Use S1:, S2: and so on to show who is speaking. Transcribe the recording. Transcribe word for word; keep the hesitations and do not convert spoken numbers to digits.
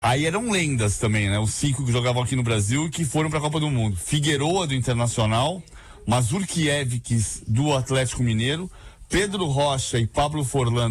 S1: Aí eram lendas também, né? Os cinco que jogavam aqui no Brasil e que foram para a Copa do Mundo. Figueroa, do Internacional, Mazurkiewicz, do Atlético Mineiro, Pedro Rocha e Pablo Forlan